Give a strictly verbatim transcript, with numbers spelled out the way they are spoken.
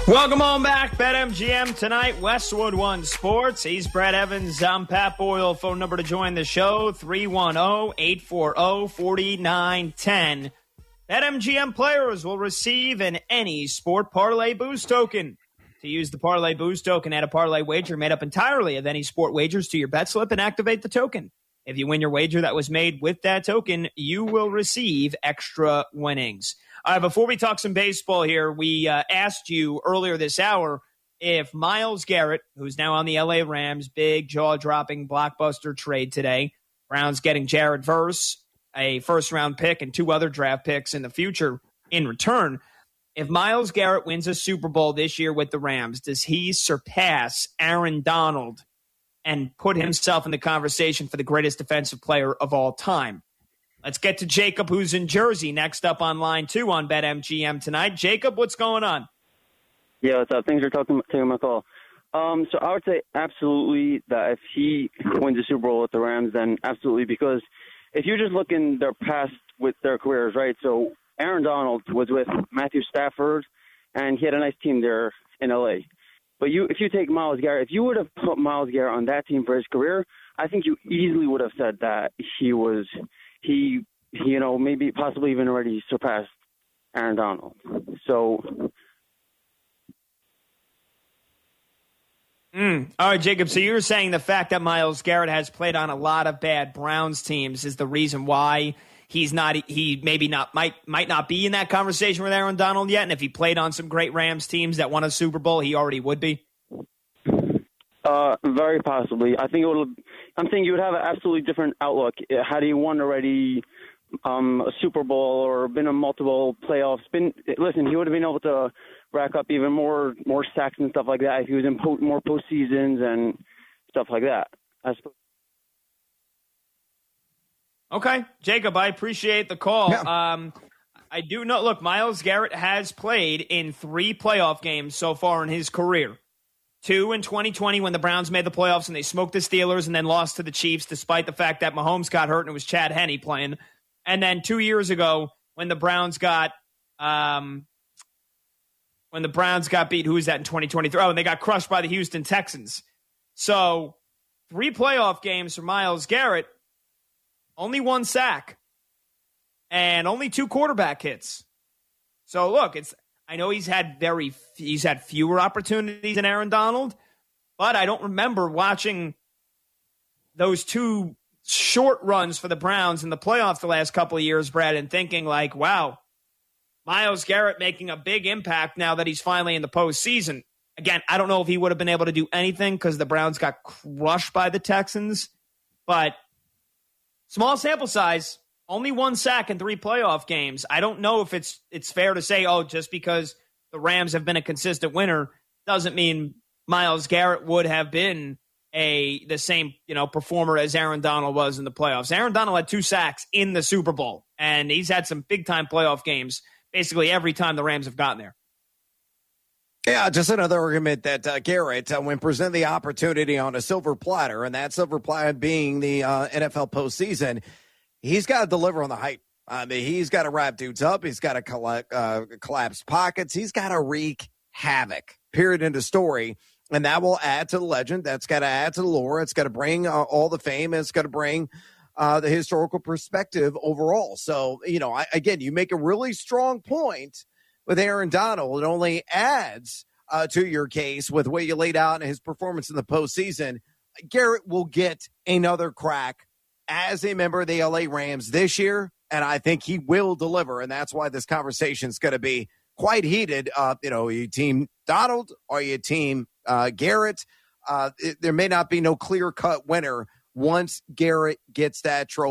Welcome on back, BetMGM tonight, Westwood One Sports. He's Brad Evans. I'm Pat Boyle. Phone number to join the show, three one zero, eight four zero, four nine one zero. BetMGM players will receive an Any Sport Parlay Boost token. To use the Parlay Boost token, add a parlay wager made up entirely of Any Sport wagers to your bet slip and activate the token. If you win your wager that was made with that token, you will receive extra winnings. All right, before we talk some baseball here, we uh, asked you earlier this hour if Myles Garrett, who's now on the L A Rams, big jaw-dropping blockbuster trade today, Browns getting Jared Verse, a first-round pick, and two other draft picks in the future in return. If Myles Garrett wins a Super Bowl this year with the Rams, does he surpass Aaron Donald and put himself in the conversation for the greatest defensive player of all time? Let's get to Jacob, who's in Jersey, next up on line two on BetMGM tonight. Jacob, what's going on? Yeah, what's up? Thanks for talking, taking my call. Um, so I would say absolutely that if he wins the Super Bowl with the Rams, then absolutely, because if you just look in their past with their careers, right? So Aaron Donald was with Matthew Stafford, and he had a nice team there in L A. But you, if you take Myles Garrett, if you would have put Myles Garrett on that team for his career, I think you easily would have said that he was – He, you know, maybe possibly even already surpassed Aaron Donald. So, mm. All right, Jacob. So you're saying the fact that Myles Garrett has played on a lot of bad Browns teams is the reason why he's not. He maybe not might might not be in that conversation with Aaron Donald yet. And if he played on some great Rams teams that won a Super Bowl, he already would be. Uh, very possibly. I think it would. I'm thinking you would have an absolutely different outlook had he won already um, a Super Bowl or been in multiple playoffs. Been listen, he would have been able to rack up even more more sacks and stuff like that if he was in po- more postseasons and stuff like that. I suppose. Okay, Jacob, I appreciate the call. Yeah. Um, I do know. Look, Myles Garrett has played in three playoff games so far in his career. Two in twenty twenty when the Browns made the playoffs and they smoked the Steelers and then lost to the Chiefs despite the fact that Mahomes got hurt and it was Chad Henne playing. And then two years ago when the Browns got um, when the Browns got beat, who was that in twenty twenty-three? Oh, and they got crushed by the Houston Texans. So three playoff games for Myles Garrett, only one sack, and only two quarterback hits. So look, it's I know he's had very he's had fewer opportunities than Aaron Donald, but I don't remember watching those two short runs for the Browns in the playoffs the last couple of years, Brad, and thinking like, wow, Myles Garrett making a big impact now that he's finally in the postseason. Again, I don't know if he would have been able to do anything because the Browns got crushed by the Texans, but small sample size. Only one sack in three playoff games. I don't know if it's it's fair to say, oh, just because the Rams have been a consistent winner doesn't mean Myles Garrett would have been a the same you know performer as Aaron Donald was in the playoffs. Aaron Donald had two sacks in the Super Bowl, and he's had some big-time playoff games basically every time the Rams have gotten there. Yeah, just another argument that uh, Garrett, uh, when presented the opportunity on a silver platter, and that silver platter being the uh, N F L postseason, he's got to deliver on the hype. I mean, he's got to wrap dudes up. He's got to collect, uh, collapse pockets. He's got to wreak havoc, period, end of story. And that will add to the legend. That's got to add to the lore. It's got to bring uh, all the fame. It's got to bring uh, the historical perspective overall. So, you know, I, again, you make a really strong point with Aaron Donald. It only adds uh, to your case with what you laid out in his performance in the postseason. Garrett will get another crack as a member of the L A Rams this year, and I think he will deliver, and that's why this conversation is going to be quite heated. Uh, you know, are you team Donald? Are you team uh, Garrett? Uh, it, there may not be no clear-cut winner once Garrett gets that trophy.